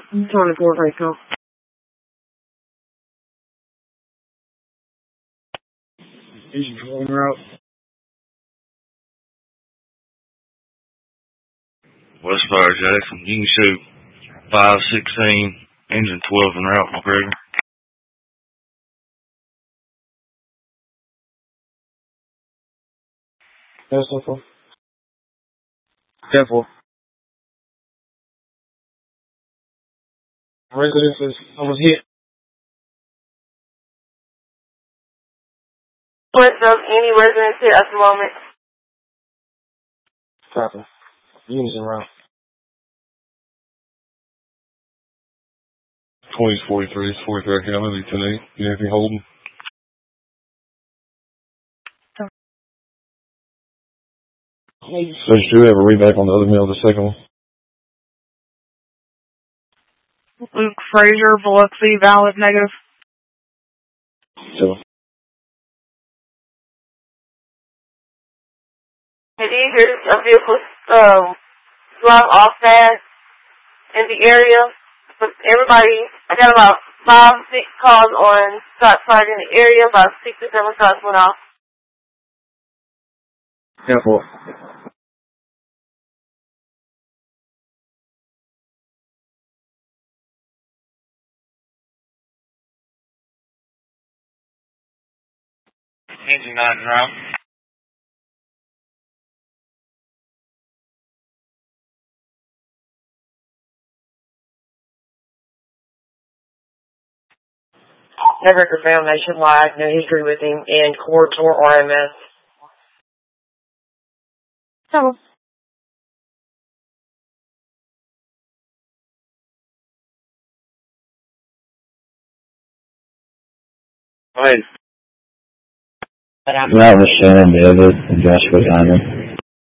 24 Franco. Engine 12 en route. Westfire Jackson, you can shoot 516, engine 12 en route, McGregor. That's so far. 10-4. Residences, I was hit. What's up? Any residents here at the moment? Copy. Units en route. 20's 43, it's 43 County, 10-8. You anything holding? So you should have a read back on the other mill, the second one. Luke Frazier, Biloxi, valid, negative. So. Did you hear a vehicle drive off fast in the area? But everybody, I got about 5, 6 calls on stop sign in the area, about 6 or 7 shots went off. 10-4. Engine 9 en route. Never found nationwide, no history with him, and courts or RMS. So. Go ahead. That was Shannon Davis and Joshua Diamond.